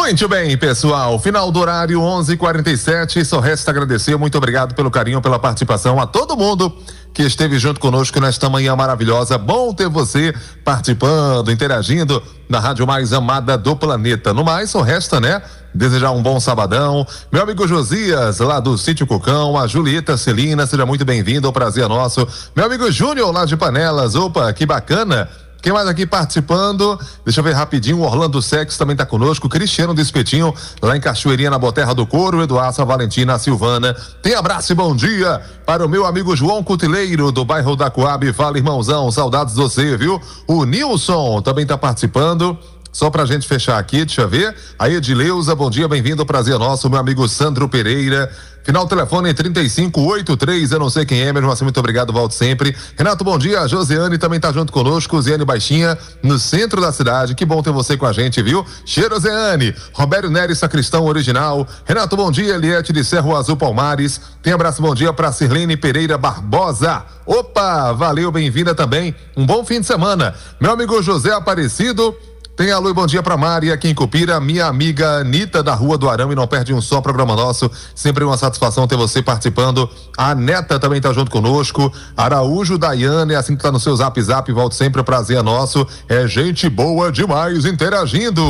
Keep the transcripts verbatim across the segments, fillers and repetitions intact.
Muito bem, pessoal, final do horário onze e quarenta e sete, só resta agradecer, muito obrigado pelo carinho, pela participação, a todo mundo que esteve junto conosco nesta manhã maravilhosa. Bom ter você participando, interagindo na rádio mais amada do planeta. No mais, só resta, né, desejar um bom sabadão. Meu amigo Josias, lá do Sítio Cocão, a Julieta Celina, seja muito bem-vindo, é um prazer nosso. Meu amigo Júnior, lá de Panelas, opa, que bacana. Quem mais aqui participando? Deixa eu ver rapidinho, o Orlando Sex também tá conosco, Cristiano do Espetinho, lá em Cachoeirinha, na Boterra do Couro, Eduardo, a Valentina, a Silvana. Tem abraço e bom dia para o meu amigo João Cutileiro, do bairro da Coab. Fala, irmãozão, saudades de você, viu? O Nilson também tá participando. Só pra gente fechar aqui, deixa eu ver. A Edileuza, bom dia, bem-vindo, prazer nosso. Meu amigo Sandro Pereira. Final telefone trinta e cinco oitenta e três, eu não sei quem é, mesmo assim, muito obrigado, volto sempre. Renato, bom dia, a Josiane também tá junto conosco, Ziane Baixinha, no centro da cidade, que bom ter você com a gente, viu? Cheiro, Ziane. Roberto Nery, Sacristão Original. Renato, bom dia, Eliette de Cerro Azul Palmares. Tem abraço, bom dia pra Sirlene Pereira Barbosa. Opa, valeu, bem-vinda também. Um bom fim de semana. Meu amigo José Aparecido. Tem alô e bom dia pra Mari aqui em Cupira, minha amiga Anitta da Rua do Arão, e não perde um só programa nosso, sempre uma satisfação ter você participando. A Neta também tá junto conosco, Araújo Daiane, assim que tá no seu zap zap, volta sempre, o prazer é nosso, é gente boa demais interagindo.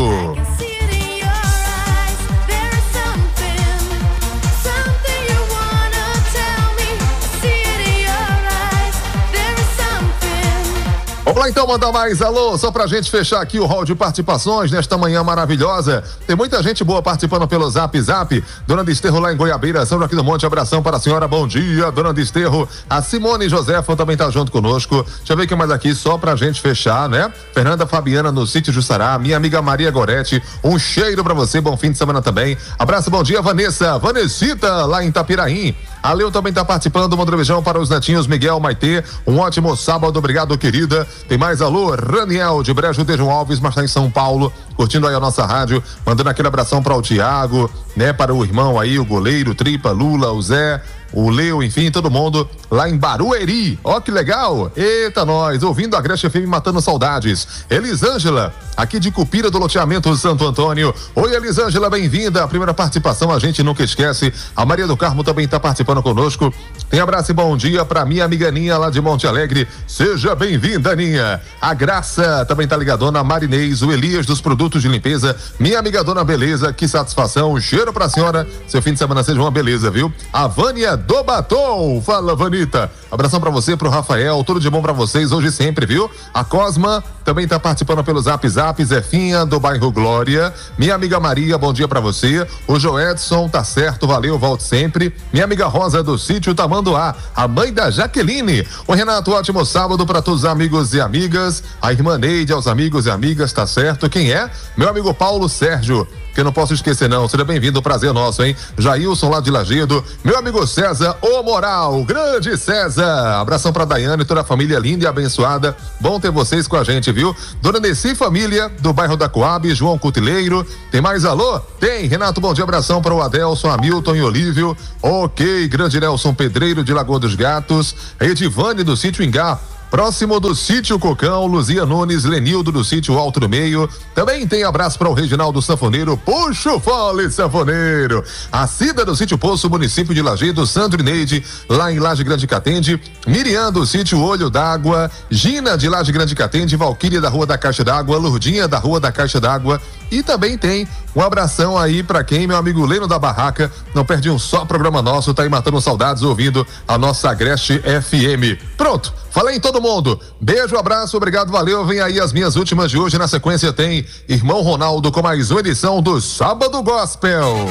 Vamos lá então mandar mais alô, só pra gente fechar aqui o hall de participações nesta manhã maravilhosa. Tem muita gente boa participando pelo Zap Zap. Dona Desterro lá em Goiabeira, São Joaquim do Monte, abração para a senhora, bom dia, Dona Desterro. A Simone Josefa também tá junto conosco. Deixa eu ver quem mais aqui, só pra gente fechar, né? Fernanda Fabiana no Sítio Jussará, minha amiga Maria Goretti, um cheiro pra você, bom fim de semana também. Abraço, bom dia, Vanessa, Vanessita lá em Itapiraí. A Leu também tá participando, um beijão para os netinhos Miguel, Maitê, um ótimo sábado, obrigado, querida. Tem mais alô, Raniel de Brejo de João Alves, mas tá em São Paulo, curtindo aí a nossa rádio, mandando aquele abração para o Tiago, né, para o irmão aí, o goleiro, Tripa, Lula, o Zé, o Leo, enfim, todo mundo lá em Barueri. Ó, que legal! Eita, nós, ouvindo a Grecha F M matando saudades. Elisângela, aqui de Cupira do loteamento Santo Antônio. Oi, Elisângela, bem-vinda. A primeira participação a gente nunca esquece. A Maria do Carmo também tá participando conosco. Tem abraço e bom dia pra minha amiga Ninha lá de Monte Alegre. Seja bem-vinda, Ninha. A Graça também tá ligadona. A Marinês, o Elias dos produtos de limpeza. Minha amiga Dona Beleza, que satisfação. Cheiro pra senhora. Seu fim de semana seja uma beleza, viu? A Vânia do Batom, fala, Vanita. Abração pra você, pro Rafael, tudo de bom pra vocês hoje e sempre, viu? A Cosma também tá participando pelo Zap Zap, Zefinha do bairro Glória, minha amiga Maria, bom dia pra você. O Joedson, tá certo, valeu, volto sempre. Minha amiga Rosa do Sítio Tamanduá, a mãe da Jaqueline. O Renato, ótimo sábado pra todos os amigos e amigas. A irmã Neide, aos amigos e amigas, tá certo. Quem é? Meu amigo Paulo Sérgio, que eu não posso esquecer não, seja bem-vindo, prazer nosso, hein? Jailson lá de Lagedo, meu amigo César, o Moral, grande César, abração pra Daiane e toda a família linda e abençoada, bom ter vocês com a gente, viu? Dona Nessi Família, do bairro da Coab, João Cutileiro, tem mais alô? Tem, Renato, bom dia, abração para o Adelson, Hamilton e Olívio, ok, grande Nelson Pedreiro de Lagoa dos Gatos, Edivane do Sítio Ingá, próximo do Sítio Cocão, Luzia Nunes, Lenildo do Sítio Alto do Meio. Também tem abraço para o Reginaldo Sanfoneiro, puxa o fole, Sanfoneiro. A Cida do Sítio Poço, município de Lagedo, Sandro e Neide, lá em Laje Grande Catende. Miriam do Sítio Olho d'Água, Gina de Laje Grande Catende, Valquíria da Rua da Caixa d'Água, Lurdinha da Rua da Caixa d'Água. E também tem um abração aí pra quem, meu amigo Leno da Barraca, não perde um só programa nosso, tá aí matando saudades ouvindo a nossa Agreste F M. Pronto, falei em todo mundo. Beijo, abraço, obrigado, valeu. Vem aí as minhas últimas de hoje. Na sequência tem Irmão Ronaldo com mais uma edição do Sábado Gospel.